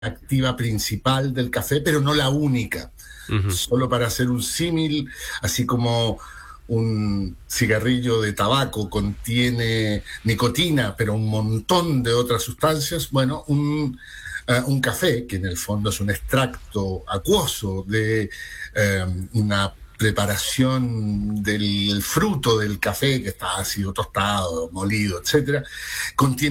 activa principal del café, pero no la única. Ujú. Solo para hacer un símil, así como un cigarrillo de tabaco contiene nicotina, pero un montón de otras sustancias, bueno, un café, que en el fondo es un extracto acuoso de una preparación del fruto del café, que está ácido, tostado, molido, etcétera, contiene